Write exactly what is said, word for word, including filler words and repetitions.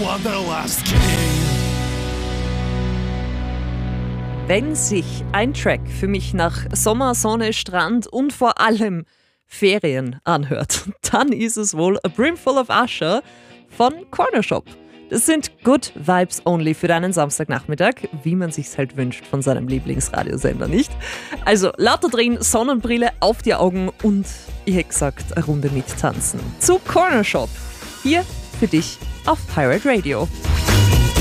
Wanderlust King. Wenn sich ein Track für mich nach Sommer, Sonne, Strand und vor allem Ferien anhört, dann ist es wohl A Brimful of Usher von Corner Shop. Das sind Good Vibes Only für deinen Samstagnachmittag, wie man sich's halt wünscht von seinem Lieblingsradiosender, nicht? Also lauter drehen, Sonnenbrille auf die Augen und, ich hätte gesagt, eine Runde mittanzen. Zu Corner Shop. Hier für dich auf Pirate Radio.